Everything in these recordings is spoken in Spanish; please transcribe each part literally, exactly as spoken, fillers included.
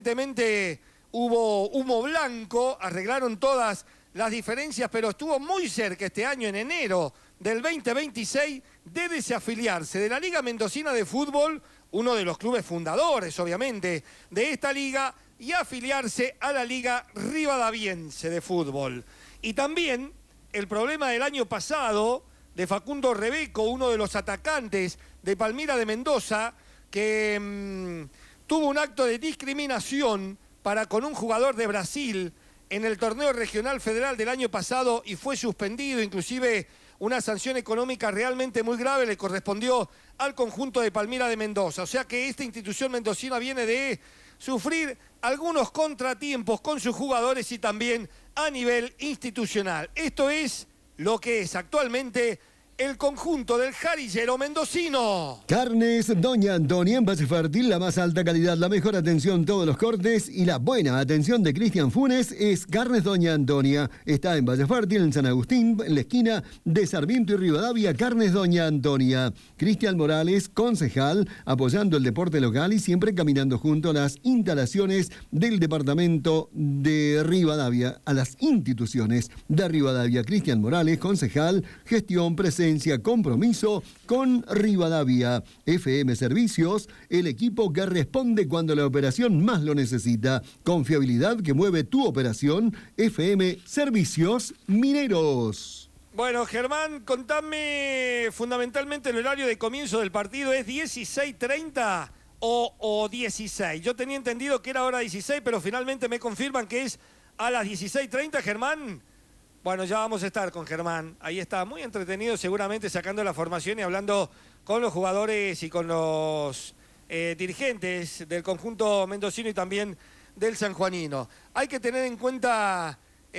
Evidentemente hubo humo blanco, arreglaron todas las diferencias, pero estuvo muy cerca este año, en enero del veinte veintiséis, de desafiliarse de la Liga Mendocina de Fútbol, uno de los clubes fundadores, obviamente, de esta liga, y afiliarse a la Liga Rivadaviense de Fútbol. Y también el problema del año pasado de Facundo Rebeco, uno de los atacantes de Palmira de Mendoza, que mmm, tuvo un acto de discriminación para con un jugador de Brasil en el torneo regional federal del año pasado y fue suspendido, inclusive una sanción económica realmente muy grave le correspondió al conjunto de Palmira de Mendoza. O sea que esta institución mendocina viene de sufrir algunos contratiempos con sus jugadores y también a nivel institucional. Esto es lo que es actualmente el conjunto del jarillero mendocino. Carnes Doña Antonia en Valle Fértil, la más alta calidad, la mejor atención, todos los cortes y la buena atención de Cristian Funes es Carnes Doña Antonia. Está en Valle Fértil, en San Agustín, en la esquina de Sarmiento y Rivadavia. Carnes Doña Antonia. Cristian Morales, concejal, apoyando el deporte local y siempre caminando junto a las instalaciones del departamento de Rivadavia, a las instituciones de Rivadavia. Cristian Morales, concejal, gestión, presencia, compromiso con Rivadavia. F M Servicios, el equipo que responde cuando la operación más lo necesita. Confiabilidad que mueve tu operación. F M Servicios Mineros. Bueno, Germán, contame fundamentalmente el horario de comienzo del partido. ¿Es dieciséis treinta o, o dieciséis? Yo tenía entendido que era hora dieciséis, pero finalmente me confirman que es a las dieciséis treinta, Germán. Bueno, ya vamos a estar con Germán. Ahí está, muy entretenido, seguramente sacando la formación y hablando con los jugadores y con los eh, dirigentes del conjunto mendocino y también del sanjuanino. Hay que tener en cuenta,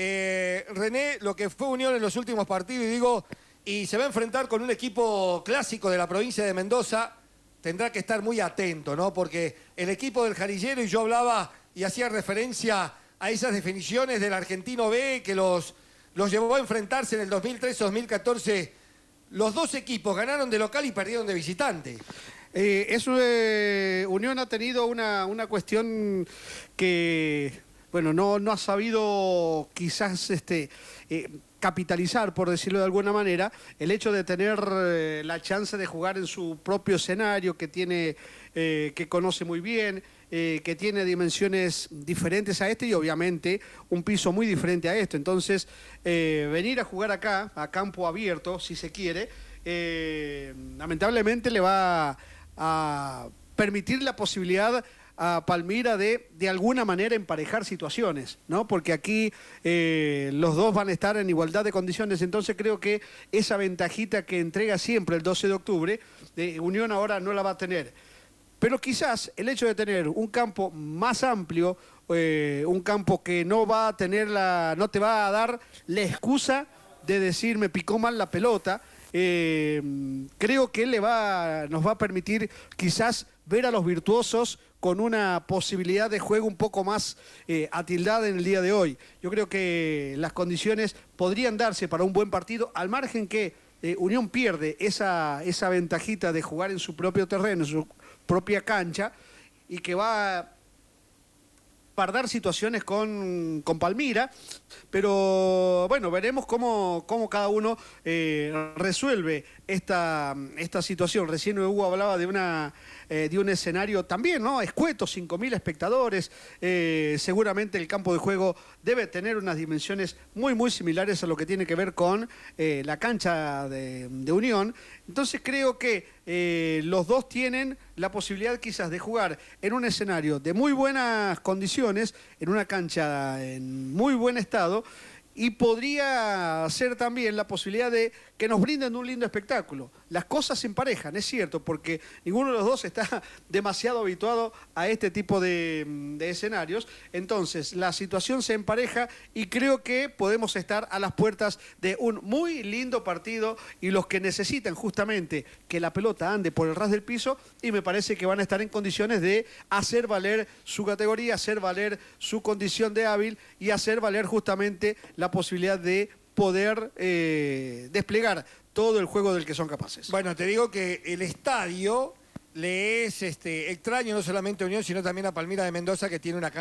eh, René, lo que fue Unión en los últimos partidos, y digo, y se va a enfrentar con un equipo clásico de la provincia de Mendoza. Tendrá que estar muy atento, ¿no? Porque el equipo del jarillero, y yo hablaba y hacía referencia a esas definiciones del Argentino B, que los... los llevó a enfrentarse en el dos mil trece dos mil catorce. Los dos equipos ganaron de local y perdieron de visitante. Eh, eso, eh, Unión ha tenido una, una cuestión que, bueno, no, no ha sabido quizás este, eh, capitalizar, por decirlo de alguna manera, el hecho de tener eh, la chance de jugar en su propio escenario, que tiene, eh, que conoce muy bien, Eh, que tiene dimensiones diferentes a este y obviamente un piso muy diferente a esto. Entonces, eh, venir a jugar acá, a campo abierto, si se quiere, eh, lamentablemente le va a permitir la posibilidad a Palmira de, de alguna manera, emparejar situaciones, ¿no? Porque aquí eh, los dos van a estar en igualdad de condiciones, entonces creo que esa ventajita que entrega siempre el doce de octubre, de Unión ahora no la va a tener. Pero quizás el hecho de tener un campo más amplio, eh, un campo que no va a tener la, no te va a dar la excusa de decir me picó mal la pelota, eh, creo que le va, nos va a permitir quizás ver a los virtuosos con una posibilidad de juego un poco más eh, atildada en el día de hoy. Yo creo que las condiciones podrían darse para un buen partido, al margen que eh, Unión pierde esa, esa ventajita de jugar en su propio terreno, en su propia cancha, y que va a pardar situaciones con, con Palmira, pero bueno, veremos cómo, cómo cada uno eh, resuelve esta, esta situación. Recién Hugo hablaba de, una, eh, de un escenario también, ¿no? Escueto, cinco mil espectadores, eh, seguramente el campo de juego debe tener unas dimensiones muy, muy similares a lo que tiene que ver con eh, la cancha de, de Unión. Entonces creo que eh, los dos tienen la posibilidad quizás de jugar en un escenario de muy buenas condiciones, en una cancha en muy buen estado, y podría ser también la posibilidad de que nos brinden un lindo espectáculo. Las cosas se emparejan, es cierto, porque ninguno de los dos está demasiado habituado a este tipo de, de escenarios. Entonces, la situación se empareja y creo que podemos estar a las puertas de un muy lindo partido, y los que necesitan justamente que la pelota ande por el ras del piso, y me parece que van a estar en condiciones de hacer valer su categoría, hacer valer su condición de hábil y hacer valer justamente la posibilidad de poder eh, desplegar todo el juego del que son capaces. Bueno, te digo que el estadio le es este, extraño no solamente a Unión, sino también a Palmira de Mendoza, que tiene una